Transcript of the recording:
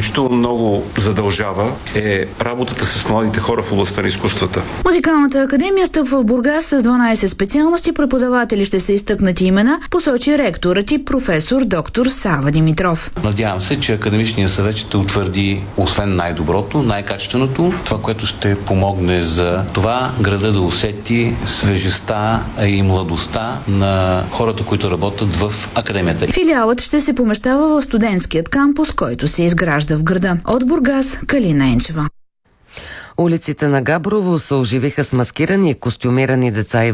изключително много задължава, е работата с младите хора в областта на изкуствата. Музикалната академия стъпва в Бургас с 12 специалности. Преподаватели ще са изтъкнати имена, посочи ректорът и професор доктор Сава Димитров. Надявам се, че академичният съвет ще утвърди освен най-доброто, най-качественото, това, което ще помогне за това града да усети свежестта и младостта на хората, които работят в академията. Филиалът ще се помещава в студентският кампус, който се изгражда в града. От Бургас, Калина Енчева. Улиците на Габрово се оживиха с маскирани и костюмирани деца и